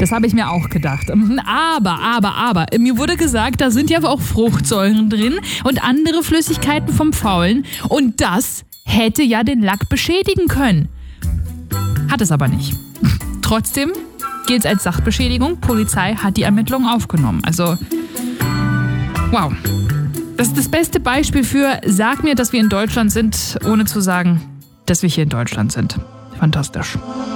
Das habe ich mir auch gedacht. Aber, mir wurde gesagt, da sind ja auch Fruchtsäuren drin und andere Flüssigkeiten vom Faulen. Und das hätte ja den Lack beschädigen können. Hat es aber nicht. Trotzdem gilt es als Sachbeschädigung. Polizei hat die Ermittlungen aufgenommen. Also, wow. Das ist das beste Beispiel für, sag mir, dass wir in Deutschland sind, ohne zu sagen, dass wir hier in Deutschland sind. Fantastisch.